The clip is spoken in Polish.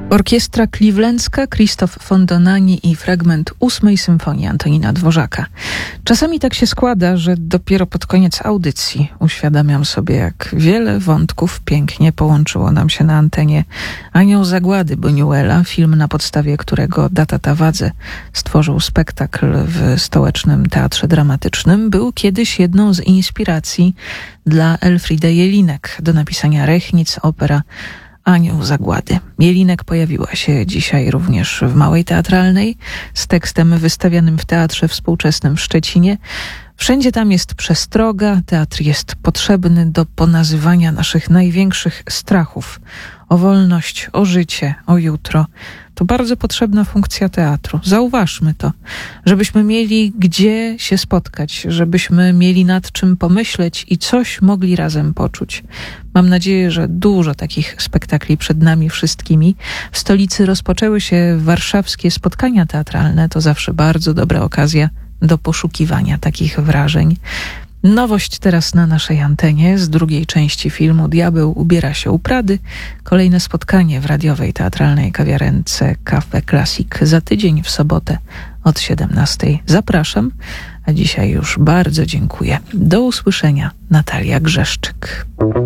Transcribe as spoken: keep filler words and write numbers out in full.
Orkiestra Clevelandzka, Krzysztof von Dohnanyi i fragment ósmej symfonii Antonina Dworzaka. Czasami tak się składa, że dopiero pod koniec audycji uświadamiam sobie, jak wiele wątków pięknie połączyło nam się na antenie. Anioł Zagłady Buñuela, film, na podstawie którego Data Tawadze stworzył spektakl w Stołecznym Teatrze Dramatycznym, był kiedyś jedną z inspiracji dla Elfriede Jelinek do napisania Rechnic, opera Anioł Zagłady. Jelinek pojawiła się dzisiaj również w Małej Teatralnej z tekstem wystawianym w Teatrze Współczesnym w Szczecinie. Wszędzie tam jest przestroga, teatr jest potrzebny do ponazywania naszych największych strachów. O wolność, o życie, o jutro. To bardzo potrzebna funkcja teatru. Zauważmy to, żebyśmy mieli gdzie się spotkać, żebyśmy mieli nad czym pomyśleć i coś mogli razem poczuć. Mam nadzieję, że dużo takich spektakli przed nami wszystkimi. W stolicy rozpoczęły się warszawskie spotkania teatralne. To zawsze bardzo dobra okazja do poszukiwania takich wrażeń. Nowość teraz na naszej antenie z drugiej części filmu Diabeł ubiera się u Prady. Kolejne spotkanie w radiowej teatralnej kawiarence Cafe Classic za tydzień w sobotę od siedemnastej. Zapraszam, a dzisiaj już bardzo dziękuję. Do usłyszenia. Natalia Grzeszczyk.